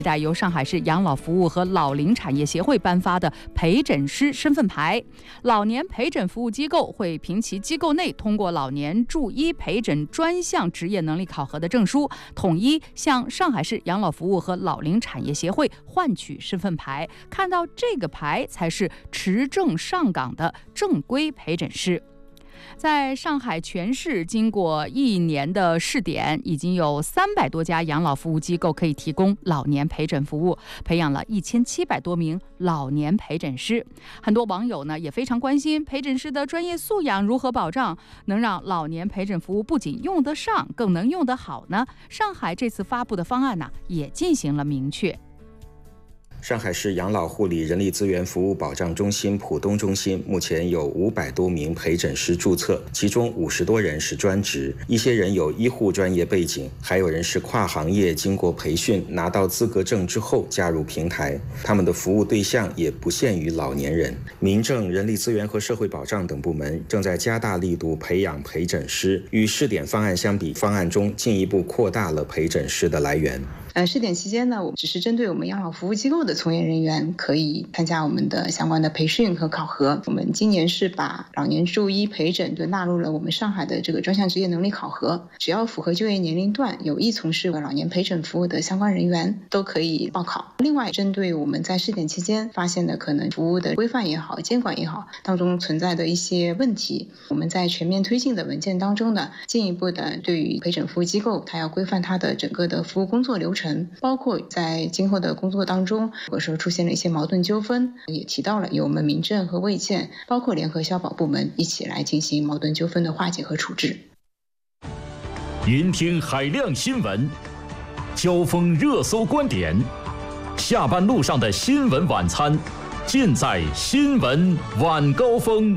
由上海市养老服务和老龄产业协会颁发的陪诊师身份牌。老年陪诊服务机构会凭其机构内通过老年助医陪诊专项职业能力考核的证书，统一向上海市养老服务和老龄产业协会换取身份牌。看到这个牌，才是持证上岗的正规陪诊师。在上海全市，经过1年的试点，已经有300多家养老服务机构可以提供老年陪诊服务，培养了1700多名老年陪诊师。很多网友呢也非常关心陪诊师的专业素养如何保障，能让老年陪诊服务不仅用得上，更能用得好呢？上海这次发布的方案呢也进行了明确。 上海市养老护理人力资源服务保障中心浦东中心目前有500多名陪诊师注册，其中50多人是专职，一些人有医护专业背景，还有人是跨行业经过培训拿到资格证之后加入平台。他们的服务对象也不限于老年人。民政、人力资源和社会保障等部门正在加大力度培养陪诊师，与试点方案相比，方案中进一步扩大了陪诊师的来源。 试点期间呢，我们只是针对我们养老服务机构的从业人员可以参加我们的相关的培训和考核。我们今年是把老年助医陪诊就纳入了我们上海的这个专项职业能力考核，只要符合就业年龄段，有意从事老年陪诊服务的相关人员都可以报考。另外，针对我们在试点期间发现的可能服务的规范也好、监管也好当中存在的一些问题，我们在全面推进的文件当中呢，进一步的对于陪诊服务机构，它要规范它的整个的服务工作流程，包括在今后的工作当中，如果说出现了一些矛盾纠纷，也提到了由我们民政和卫健，包括联合消保部门一起来进行矛盾纠纷的化解和处置。 聆听海量新闻，交锋热搜观点，下班路上的新闻晚餐，尽在新闻晚高峰。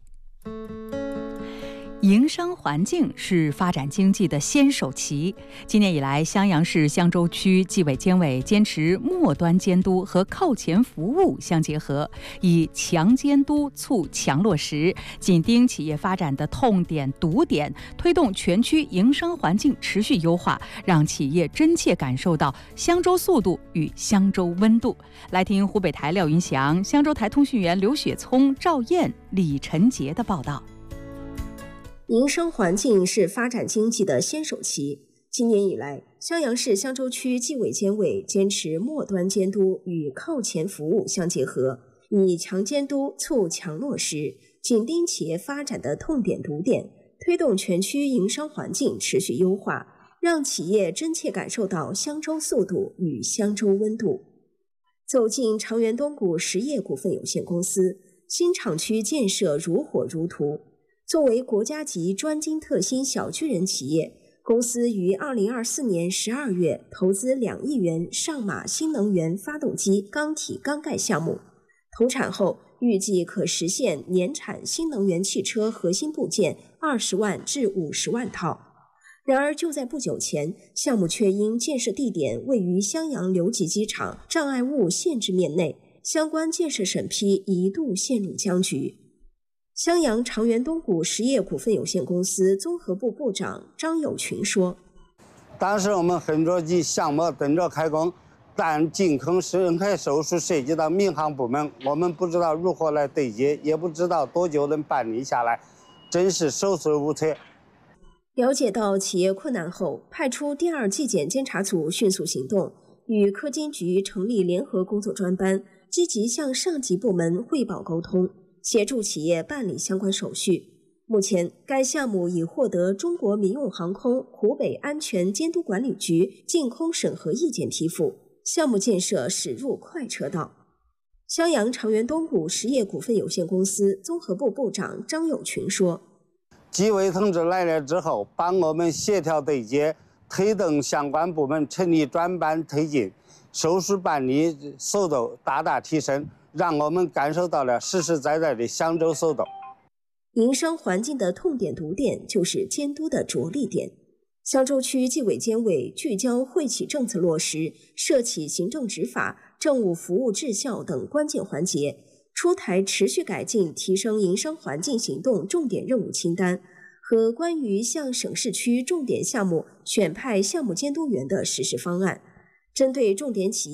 营商环境是发展经济的先手棋。今年以来，襄阳市襄州区纪委监委坚持末端监督和靠前服务相结合，以强监督促强落实，紧盯企业发展的痛点堵点，推动全区营商环境持续优化，让企业真切感受到襄州速度与襄州温度。来听湖北台廖云祥、襄州台通讯员刘雪聪、赵燕、李晨杰的报道。 营商环境是发展经济的先手棋。今年以来，襄阳市襄州区纪委监委坚持末端监督与靠前服务相结合，以强监督促强落实，紧盯企业发展的痛点堵点，推动全区营商环境持续优化，让企业真切感受到襄州速度与襄州温度。走进长源东谷实业股份有限公司，新厂区建设如火如荼。作为国家级专精特新小巨人企业，公司于2024年12月投资2亿元上马新能源发动机钢体钢盖项目，投产后预计可实现年产新能源汽车核心部件20万至50万套。然而就在不久前，项目却因建设地点位于襄阳留级机场障碍物限制面内，相关建设审批一度陷入僵局。襄阳长源东谷实业股份有限公司综合部部长张友群说：“ 当时我们很着急，项目等着开工，但进坑深海手术涉及到民航部门，我们不知道如何来对接，也不知道多久能办理下来，真是束手无策。” 了解到企业困难后，派出第2纪检监察组迅速行动，与科监局成立联合工作专班，积极向上级部门汇报沟通，协助企业办理相关手续。目前，该项目已获得中国民用航空湖北安全监督管理局净空审核意见批复，项目建设驶入快车道。襄阳长源东谷实业股份有限公司综合部部长张友群说：“ 纪委同志来了之后，帮我们协调对接，推动相关部门成立专班推进，手术办理速度大大提升，让我们感受到了实实在在的襄州速度。” 营商环境的痛点堵点就是监督的着力点。襄州区纪委监委聚焦惠企政策落实、涉企行政执法、政务服务质效等关键环节，出台持续改进提升营商环境行动重点任务清单和关于向省市区重点项目选派项目监督员的实施方案，针对重点企业